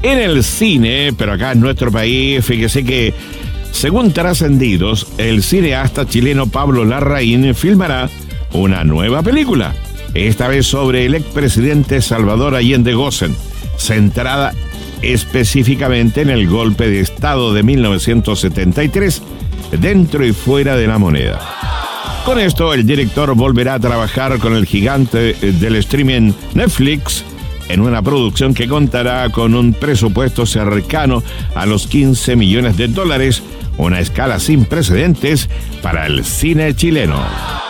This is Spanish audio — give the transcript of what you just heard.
En el cine, pero acá en nuestro país, fíjese que, según trascendidos, el cineasta chileno Pablo Larraín filmará una nueva película, esta vez sobre el expresidente Salvador Allende Gossen, centrada específicamente en el golpe de Estado de 1973, dentro y fuera de la moneda. Con esto, el director volverá a trabajar con el gigante del streaming Netflix en una producción que contará con un presupuesto cercano a los $15 millones, una escala sin precedentes para el cine chileno.